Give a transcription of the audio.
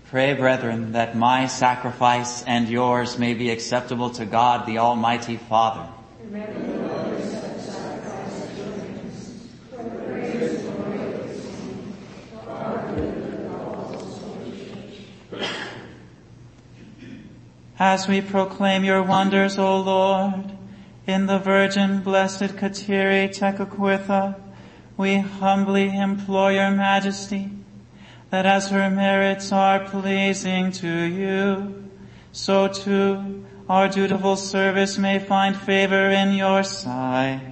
Pray, brethren, that my sacrifice and yours may be acceptable to God, the Almighty Father. As we proclaim your wonders, O Lord, in the Virgin Blessed Kateri Tekakwitha, we humbly implore your majesty that as her merits are pleasing to you, so too our dutiful service may find favor in your sight.